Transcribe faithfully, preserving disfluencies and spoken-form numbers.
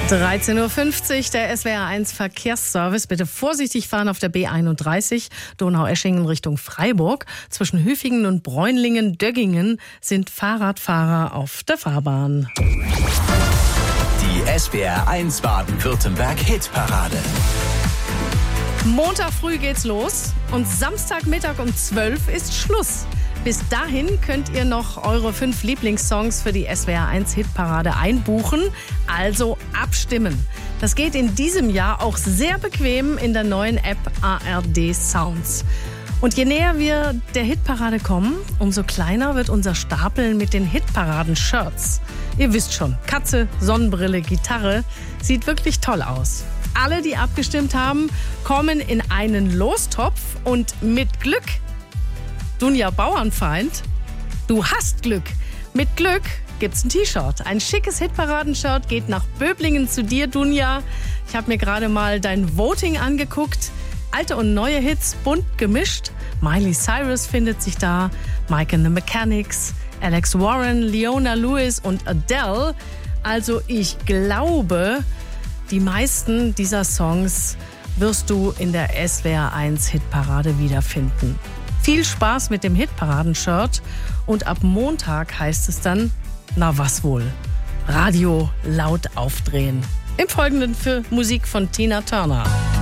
dreizehn Uhr fünfzig, der S W R eins Verkehrsservice. Bitte vorsichtig fahren auf der B einunddreißig, Donaueschingen Richtung Freiburg. Zwischen Hüfingen und Bräunlingen-Döggingen sind Fahrradfahrer auf der Fahrbahn. Die S W R eins Baden-Württemberg-Hitparade. Montag früh geht's los und Samstagmittag um zwölf ist Schluss. Bis dahin könnt ihr noch eure fünf Lieblingssongs für die S W R eins Hitparade einbuchen, also abstimmen. Das geht in diesem Jahr auch sehr bequem in der neuen App A R D Sounds. Und je näher wir der Hitparade kommen, umso kleiner wird unser Stapel mit den Hitparaden-Shirts. Ihr wisst schon, Katze, Sonnenbrille, Gitarre, sieht wirklich toll aus. Alle, die abgestimmt haben, kommen in einen Lostopf und mit Glück, Dunja Bauernfeind, du hast Glück. Mit Glück gibt's ein T-Shirt. Ein schickes Hitparaden-Shirt geht nach Böblingen zu dir, Dunja. Ich habe mir gerade mal dein Voting angeguckt. Alte und neue Hits, bunt gemischt. Miley Cyrus findet sich da, Mike and the Mechanics, Alex Warren, Leona Lewis und Adele. Also ich glaube, die meisten dieser Songs wirst du in der S W R eins Hitparade wiederfinden. Viel Spaß mit dem Hitparaden-Shirt und ab Montag heißt es dann, na was wohl, Radio laut aufdrehen. Im Folgenden für Musik von Tina Turner.